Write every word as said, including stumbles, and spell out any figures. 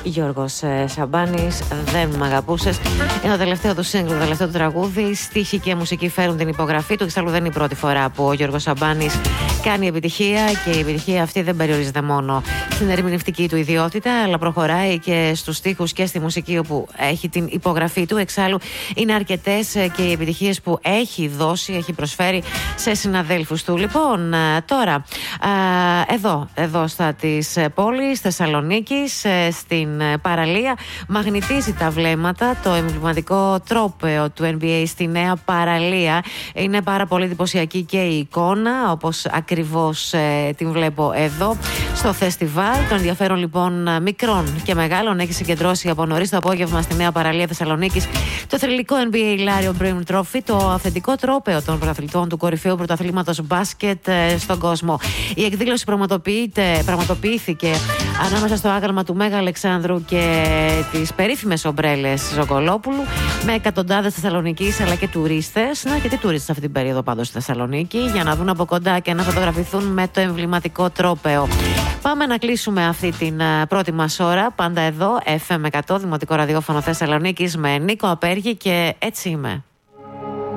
Γιώργος ε, Σαμπάνης, δεν μ' αγαπούσες. Είναι το τελευταίο του σύγκλου, το τελευταίο του τραγούδι. Στίχοι και μουσική φέρουν την υπογραφή του. Εξάλλου δεν είναι η πρώτη φορά που ο Γιώργος Σαμπάνης κάνει επιτυχία, και η επιτυχία αυτή δεν περιορίζεται μόνο στην ερμηνευτική του ιδιότητα, αλλά προχωράει και στους στίχους και στη μουσική, όπου έχει την υπογραφή του. Εξάλλου είναι αρκετές και οι επιτυχίες που έχει δώσει, έχει προσφέρει σε συναδέλφους του. Λοιπόν, τώρα εδώ, εδώ στα της πόλης Θεσσαλονίκης, στην παραλία, μαγνητίζει τα βλέμματα το εμβληματικό τρόπαιο του N B A στη νέα παραλία. Είναι πάρα πολύ εντυπωσιακή και η εικόνα, όπως ακριβώς ε, την βλέπω εδώ στο φεστιβάλ. Το ενδιαφέρον λοιπόν μικρών και μεγάλων έχει συγκεντρώσει από νωρίς το απόγευμα στη νέα παραλία Θεσσαλονίκης το θρυλικό N B A Larry O'Brien Trophy, το αυθεντικό τρόπαιο των πρωταθλητών του κορυφαίου πρωταθλήματος μπάσκετ ε, στον κόσμο. Η εκδήλωση πραγματοποιήθηκε ανάμεσα στο άγαλμα του Μέγα Αλεξάνδρου και τις περίφημες ομπρέλες Ζογκολόπουλου, με εκατοντάδες Θεσσαλονικείς αλλά και τουρίστες. Να, και τι τουρίστες αυτή την περίοδο πάντως στη Θεσσαλονίκη, για να δουν από κοντά και να φωτογραφηθούν με το εμβληματικό τρόπαιο. Πάμε να κλείσουμε αυτή την πρώτη μας ώρα, πάντα εδώ, εφ εμ εκατό, Δημοτικό Ραδιόφωνο Θεσσαλονίκης, με Νίκο Απέργη, και έτσι είμαι.